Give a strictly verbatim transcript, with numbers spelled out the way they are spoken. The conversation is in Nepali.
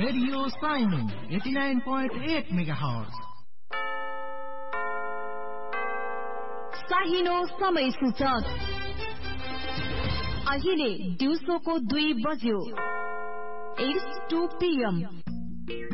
रेडियो साइनो eighty nine point at megahertz. साहिनो समय सूचक अहिले दिउँसोको दुई बज्यो। It's two P am.